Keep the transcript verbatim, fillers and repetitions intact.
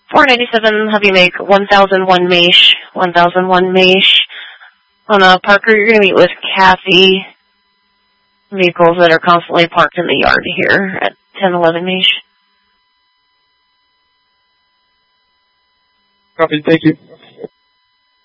four ninety-seven, have you make one thousand one Maish, one thousand one Maish. On uh, Parker, you're going to meet with Kathy. Vehicles that are constantly parked in the yard here at ten eleven Maish. Copy, thank you.